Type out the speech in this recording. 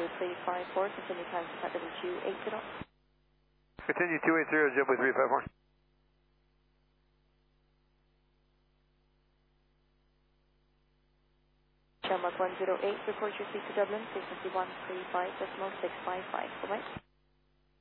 12354, continue time to set W280. Continue 280, JetBlue 354. Shamrock 108, report your seat to Dublin, frequency 135.655, bye-bye.